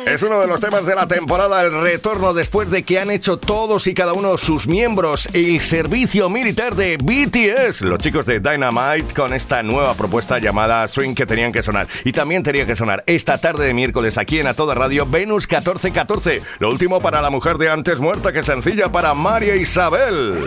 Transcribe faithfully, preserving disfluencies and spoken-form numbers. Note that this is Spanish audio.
Es uno de los temas de la temporada, el retorno después de que han hecho todos y cada uno de sus miembros el servicio militar de B T S, los chicos de Dynamite, con esta nueva propuesta llamada Swing que tenían que sonar. Y también tenía que sonar esta tarde de miércoles aquí en A Toda Radio, Venus catorce catorce. Lo último para la mujer de antes muerta que sencilla para María Isabel.